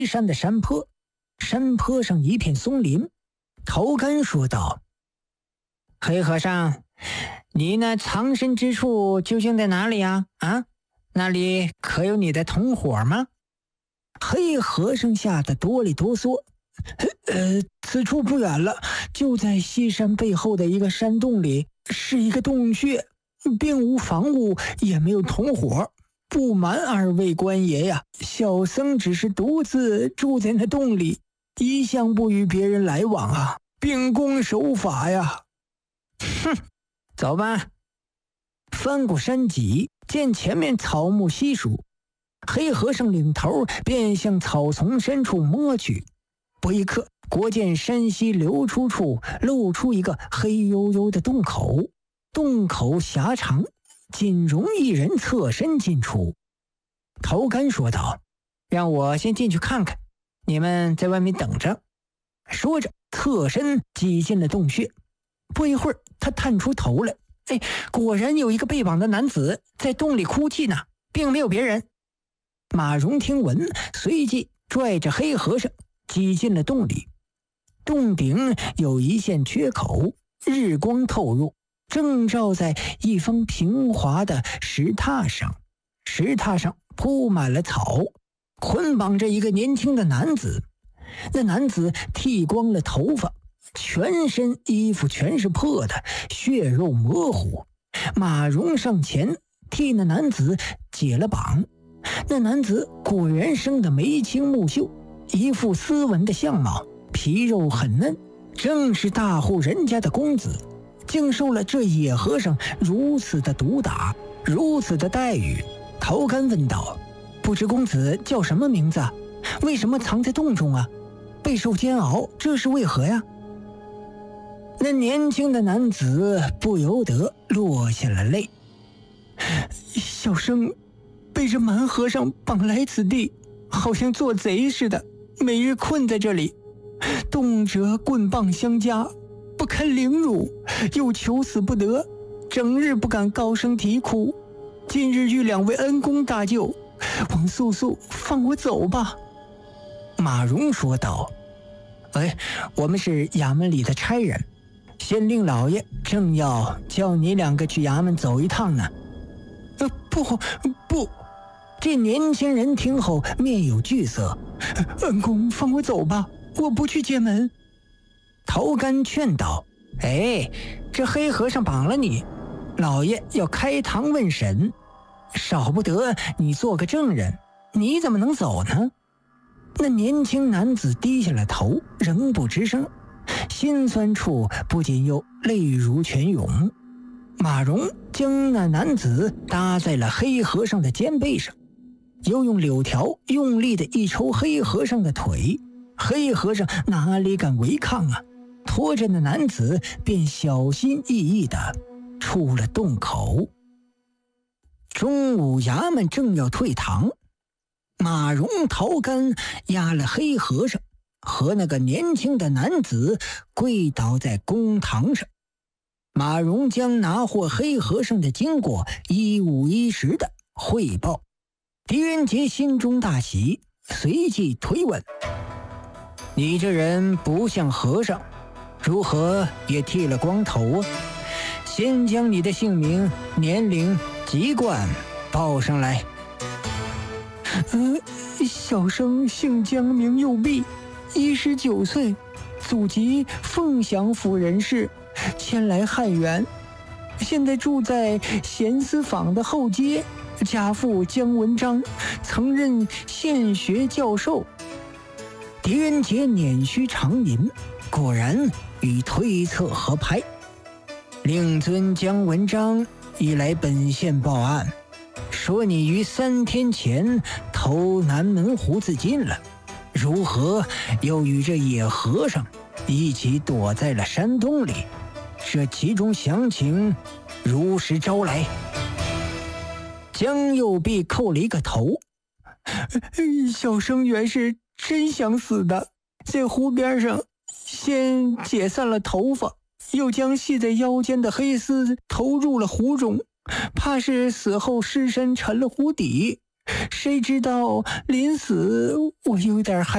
山的山坡，山坡上一片松林。头干说道：黑和尚，你那藏身之处究竟在哪里啊？那里可有你的同伙吗？黑和尚吓得哆里哆嗦。此处不远了，就在西山背后的一个山洞里，是一个洞穴，并无房屋，也没有同伙。不瞒二位官爷呀，小僧只是独自住在那洞里，一向不与别人来往啊，秉公守法呀。哼，走吧。翻过山脊，见前面草木稀疏，黑和尚领头便向草丛深处摸去。不一刻，果见山溪流出处露出一个黑黝黝的洞口，洞口狭长，仅容一人侧身进出。头干说道：让我先进去看看，你们在外面等着。说着侧身挤进了洞穴。不一会儿，他探出头来，果然有一个被绑的男子在洞里哭泣呢，并没有别人。马荣听闻，随即拽着黑和尚挤进了洞里。洞顶有一线缺口，日光透入，正照在一方平滑的石榻上。石榻上铺满了草，捆绑着一个年轻的男子。那男子剃光了头发，全身衣服全是破的，血肉模糊。马荣上前替那男子解了绑。那男子果然生得眉清目秀，一副斯文的相貌，皮肉很嫩，正是大户人家的公子，竟受了这野和尚如此的毒打，如此的待遇。头干问道：不知公子叫什么名字？为什么藏在洞中啊？备受煎熬，这是为何呀？那年轻的男子不由得落下了泪。小生被这蛮和尚绑来此地，好像做贼似的，每日困在这里，动辄棍棒相加，不堪凌辱，又求死不得，整日不敢高声啼哭。今日遇两位恩公大救，望速速放我走吧。马荣说道：我们是衙门里的差人，县令老爷正要叫你两个去衙门走一趟呢。不！这年轻人听后面有惧色。恩公放我走吧，我不去接门。头干劝道：这黑和尚绑了你，老爷要开堂问审，少不得你做个证人，你怎么能走呢？那年轻男子低下了头，仍不吱声，心酸处不仅又泪如泉涌。马荣将那男子搭在了黑和尚的肩背上，又用柳条用力的一抽黑和尚的腿。黑和尚哪里敢违抗啊，拖着那男子便小心翼翼地出了洞口。中午衙门正要退堂，马荣、头干押了黑和尚和那个年轻的男子跪倒在公堂上。马荣将拿获黑和尚的经过一五一十的汇报。狄仁杰心中大喜，随即推问：你这人不像和尚，如何也剃了光头啊？先将你的姓名、年龄、籍贯报上来。小生姓江，名右弼，19岁，祖籍凤翔府人士，迁来汉源，现在住在贤思坊的后街，家父姜文章，曾任县学教授。狄仁杰捻须长吟，果然与推测合拍。令尊姜文章已来本县报案，说你于3天前投南门湖自尽了，如何又与这野和尚一起躲在了山洞里？这其中详情如实招来。江右弼叩了一个头：小生原是真想死的，在湖边上先解散了头发，又将系在腰间的黑丝投入了湖中，怕是死后尸身沉了湖底，谁知道临死我有点害